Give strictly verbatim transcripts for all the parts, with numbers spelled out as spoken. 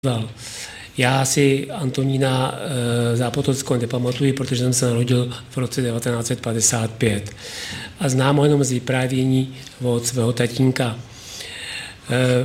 Já si Antonína e, Zápotockou nepamatuji, protože jsem se narodil v roce devatenáct set padesát pět a znám ho jenom z vyprávění od svého tatínka. E,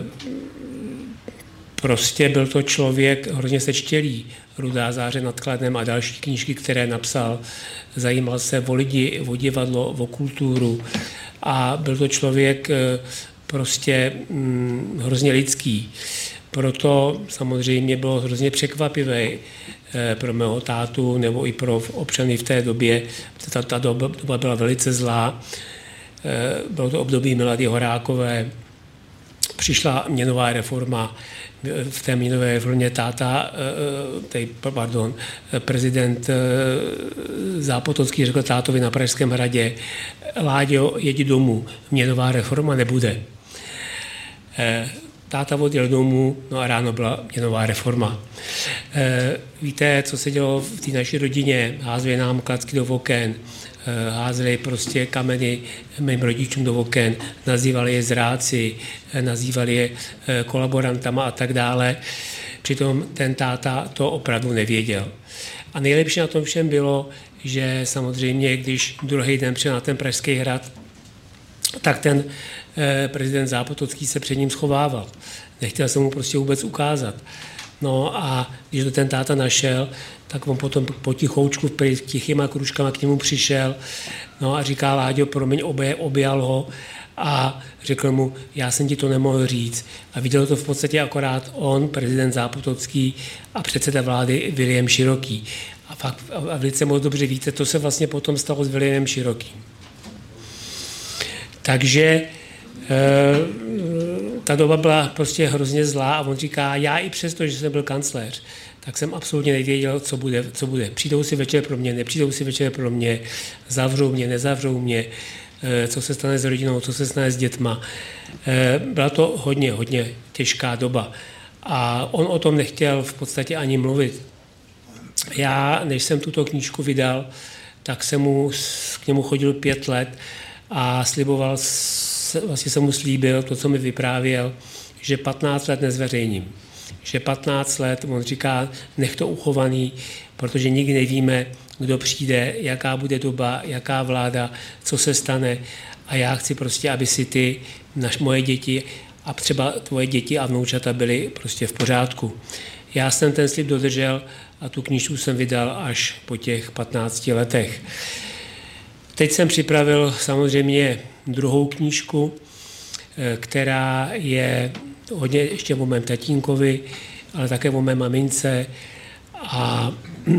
prostě byl to člověk hrozně sečtělý, Rudá záře nad Kladnem a další knížky, které napsal. Zajímal se o lidi, o divadlo, o kulturu a byl to člověk e, prostě hm, hrozně lidský. Proto samozřejmě bylo hrozně překvapivé pro mého tátu nebo i pro občany v té době. Ta, ta doba, doba byla velice zlá. Bylo to období Milady Horákové. Přišla měnová reforma. V té měnové reformě táta, tej, pardon, prezident Zápotocký řekl tátovi na Pražském hradě: Láďo, jeď domů, měnová reforma nebude. Táta odjel domů, no a ráno byla měnová reforma. E, víte, co se dělo v té naší rodině? Házeli nám klacky do oken, e, házeli prostě kameny mým rodičům do oken, nazývali je zráci, e, nazývali je e, kolaborantama a tak dále. Přitom ten táta to opravdu nevěděl. A nejlepší na tom všem bylo, že samozřejmě, když druhý den přijel na ten Pražský hrad, tak ten prezident Zápotocký se před ním schovával. Nechtěl se mu prostě vůbec ukázat. No a když to ten táta našel, tak on potom potichoučku tichýma kružkama k němu přišel, no a říká: Láďo, promiň, obje, objal ho a řekl mu: já jsem ti to nemohl říct. A viděl to v podstatě akorát on, prezident Zápotocký a předseda vlády William Široký. A fakt, a velice moc dobře víte, to se vlastně potom stalo s Williamem Širokým. Takže ta doba byla prostě hrozně zlá a on říká: já i přesto, že jsem byl kancléř, tak jsem absolutně nevěděl, co bude, co bude. Přijdou si večer pro mě, nepřijdou si večer pro mě, zavřou mě, nezavřou mě, co se stane s rodinou, co se stane s dětma. Byla to hodně, hodně těžká doba a on o tom nechtěl v podstatě ani mluvit. Já, než jsem tuto knížku vydal, tak jsem mu, k němu chodil pět let a sliboval, vlastně jsem mu slíbil to, co mi vyprávěl, že patnáct let nezveřejním. Že patnáct let, on říká, nech to uchovaný, protože nikdy nevíme, kdo přijde, jaká bude doba, jaká vláda, co se stane. A já chci prostě, aby si ty, naš, moje děti a třeba tvoje děti a vnoučata byly prostě v pořádku. Já jsem ten slib dodržel a tu knížku jsem vydal až po těch patnácti letech. Teď jsem připravil samozřejmě druhou knížku, která je hodně ještě o mém tatínkovi, ale také o mé mamince a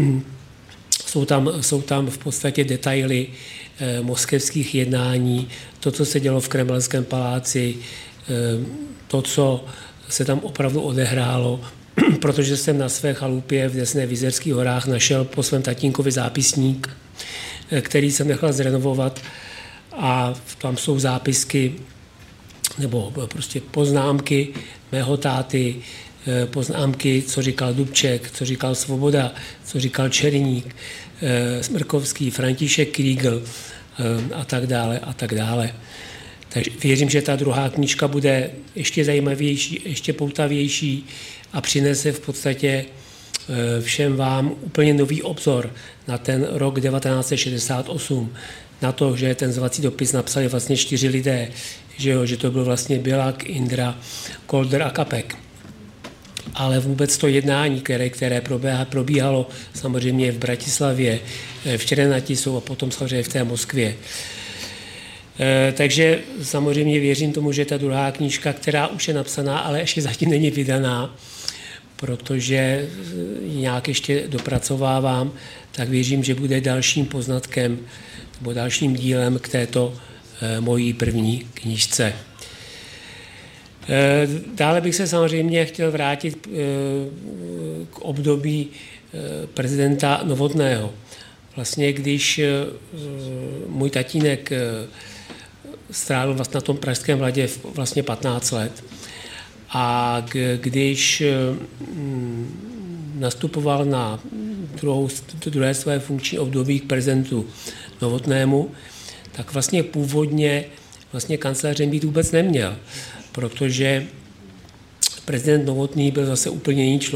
jsou tam, jsou tam v podstatě detaily moskevských jednání, to, co se dělo v Kremelském paláci, to, co se tam opravdu odehrálo, protože jsem na své chalupě v Desné v Jizerských horách našel po svém tatínkovi zápisník, který jsem nechal zrenovovat a tam jsou zápisky nebo prostě poznámky mého táty, poznámky, co říkal Dubček, co říkal Svoboda, co říkal Černík, Smrkovský, František Kriegel a tak dále a tak dále. Takže věřím, že ta druhá knížka bude ještě zajímavější, ještě poutavější a přinese v podstatě všem vám úplně nový obzor na ten rok devatenáct set šedesát osm, na to, že ten zvací dopis napsali vlastně čtyři lidé, že, jo, že to byl vlastně Bělak, Indra, Kolder a Kapek. Ale vůbec to jednání, které, které probíhalo samozřejmě v Bratislavě, v Černatisou a potom samozřejmě v té Moskvě. E, takže samozřejmě věřím tomu, že ta druhá knížka, která už je napsaná, ale ještě zatím není vydaná, protože nějak ještě dopracovávám, tak věřím, že bude dalším poznatkem nebo dalším dílem k této e, mojí první knížce. E, dále bych se samozřejmě chtěl vrátit e, k období e, prezidenta Novotného. Vlastně když e, můj tatínek e, strávil vlastně na tom Pražském hradě vlastně patnáct let, a když nastupoval na druhou, druhé své funkční období k prezidentu Novotnému, tak vlastně původně vlastně kancléřem být vůbec neměl, protože Prezident Novotný byl zase úplně jiný člověk.